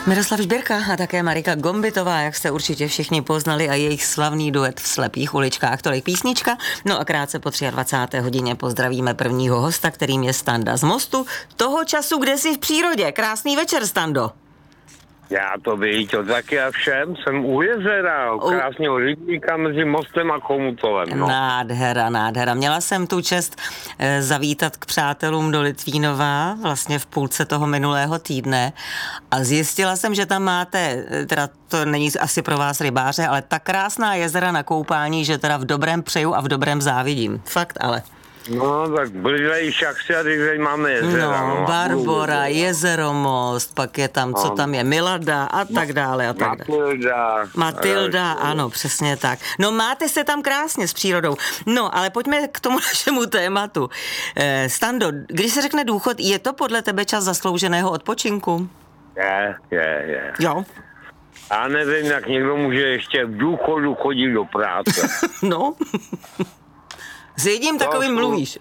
Miroslav Žbírka a také Marika Gombitová, jak jste určitě všichni poznali, a jejich slavný duet v Slepých uličkách, tolik písnička. No a krátce po 23. hodině pozdravíme prvního hosta, kterým je Standa z Mostu. Toho času, kde jsi v přírodě. Krásný večer, Stando. Já to víte, taky a všem, jsem u jezera, krásného rybníka mezi Mostem a Chomutovem. No. Nádhera, nádhera. Měla jsem tu čest zavítat k přátelům do Litvínova, vlastně v půlce toho minulého týdne, a zjistila jsem, že tam máte, teda to není asi pro vás rybáře, ale tak krásná jezera na koupání, že teda v dobrém přeju a v dobrém závidím. Fakt ale. No, tak byli Šachci a teď máme jezera. No, Barbora, Jezeromost, pak je tam, co tam je, Milada a tak dále a tak dále. Matilda, ano, přesně tak. No, máte se tam krásně s přírodou. No, ale pojďme k tomu našemu tématu. Stando, když se řekne důchod, je to podle tebe čas zaslouženého odpočinku? Je. Jo. Já nevím, jak někdo může ještě v důchodu chodit do práce. No. S jedním takovým mluvíš.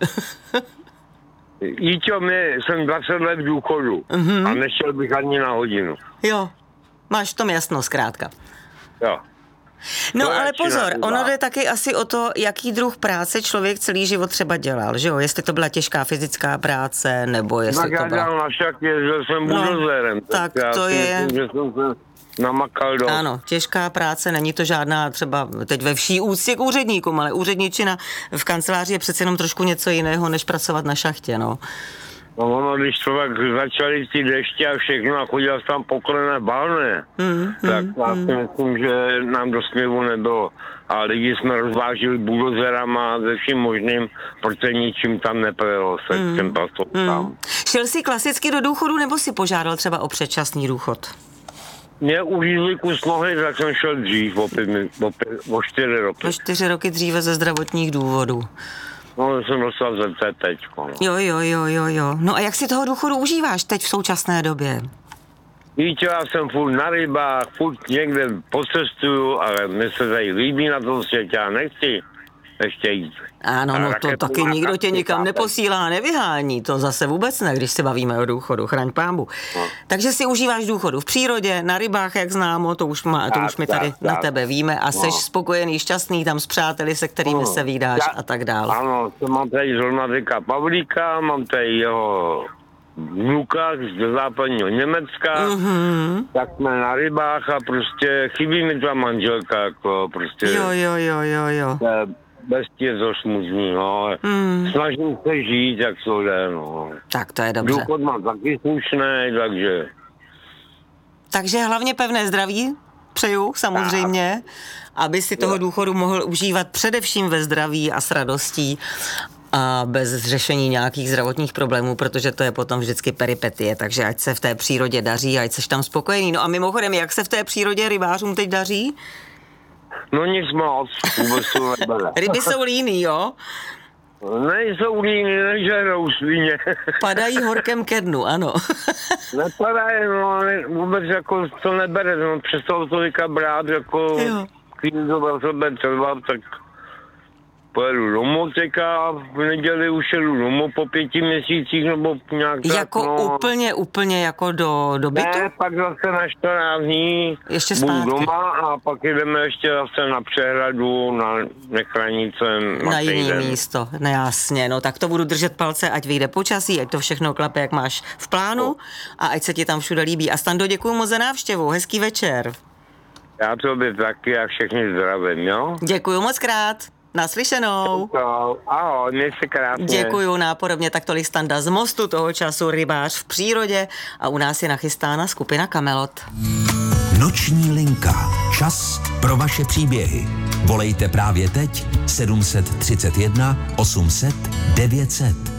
Jíťo, jsem 20 let v důchodu a nešel bych ani na hodinu. Jo, máš v tom jasno zkrátka. Jo. No ale pozor, ono jde taky asi o to, jaký druh práce člověk celý život třeba dělal, že jo? Jestli to byla těžká fyzická práce, nebo jestli tak to byla... Já dělal na šachtě, že jsem buldožérem. Tak to je... Myslím, že jsem se namakal do... Ano, těžká práce, není to žádná třeba teď ve vší úctě k úředníkům, ale úředničina v kanceláři je přece jenom trošku něco jiného, než pracovat na šachtě, no. No ono, když člověk začali ty deště a všechno a chodil tam poklené balné, tak já si myslím, že nám do směvu nebylo. A lidi jsme rozvážili buldozerama ze vším možným, protože ničím tam nepojelo se těm pasovkám. Šel jsi klasicky do důchodu, nebo si požádal třeba o předčasný důchod? Mě uřízli kus nohy, tak jsem šel dřív, o 4 roky. O 4 roky dříve ze zdravotních důvodů. No, jsem dostal teďko. No. Jo. No a jak si toho důchodu užíváš teď v současné době? Víte, já jsem furt na rybách, furt někde pocestuju, ale mi se tady líbí na tom světě, já nechci ještě jít. Ano, no to taky nikdo tě nikam neposílá, nevyhání, to zase vůbec ne, když se bavíme o důchodu, chraň pánbu. No. Takže si užíváš důchodu v přírodě, na rybách, jak známo, to už my tady na tebe víme, a seš spokojený, šťastný tam s přáteli, se kterými se vídáš a tak dále. Ano, mám tady zrovna teďka Pavlíka, mám tady jeho vnuka z západního Německa, tak jsme na rybách a prostě chybí mi ta manželka, jako prostě. Jo. Bestie zosmuzní, no. Snažím se žít, jak to jde, no. Tak to je dobře. Důchod mám taky slušný, takže... Takže hlavně pevné zdraví přeju, samozřejmě, aby si toho důchodu mohl užívat především ve zdraví a s radostí a bez řešení nějakých zdravotních problémů, protože to je potom vždycky peripetie, takže ať se v té přírodě daří, ať seš tam spokojený. No a mimochodem, jak se v té přírodě rybářům teď daří? No nic moc, vůbec to nebere. Ryby jsou líný, jo? Nejsou líný, nežerou svině. Padají horkem ke dnu, ano. Nepadají, no, ale vůbec jako to nebere, no, přestal to teďka brát, jako když to byl sebe třeba, tak pojedu domů teďka, v neděli už jedu domů po 5 měsících, nebo nějak tak, jako úplně jako do bytu? Ne, pak zase na 14 dní ještě budu zpátky doma a pak jdeme ještě zase na přehradu, na Nechranice. Na jiné místo, nejasně, no tak to budu držet palce, ať vyjde počasí, ať to všechno klape, jak máš v plánu a ať se ti tam všude líbí. A Stando, děkuju moc za návštěvu, hezký večer. Já tobě taky a všechny zdravím, jo? Děkuju moc krát. Naslyšenou. Ahoj, měj se krásně. Děkuju, nápodobně tak tolik Standa z Mostu, toho času rybář v přírodě, a u nás je nachystána skupina Kamelot. Noční linka. Čas pro vaše příběhy. Volejte právě teď 731 800 900.